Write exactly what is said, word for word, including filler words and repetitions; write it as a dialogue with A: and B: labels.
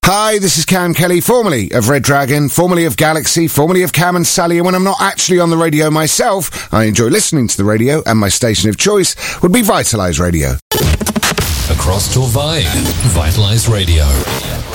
A: Hi, this is Cam Kelly, formerly of Red Dragon, formerly of Galaxy, formerly of Cam and Sally, and when I'm not actually on the radio myself, I enjoy listening to the radio, and my station of choice would be Vitalise Radio.
B: Across Torvay, Vitalise Radio.